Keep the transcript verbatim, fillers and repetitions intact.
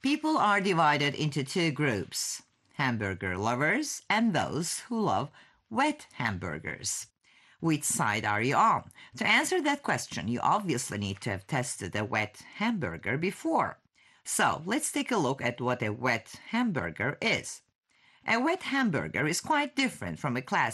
People are divided into two groups, hamburger lovers and those who love wet hamburgers. Which side are you on? To answer that question, you obviously need to have tested a wet hamburger before. So let's take a look at what a wet hamburger is. A wet hamburger is quite different from a classic